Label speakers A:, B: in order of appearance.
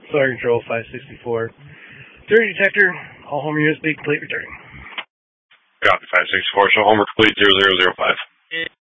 A: Fire Control 564. Dirty Detector, all home USB complete returning.
B: Copy 564, show homework complete 0005.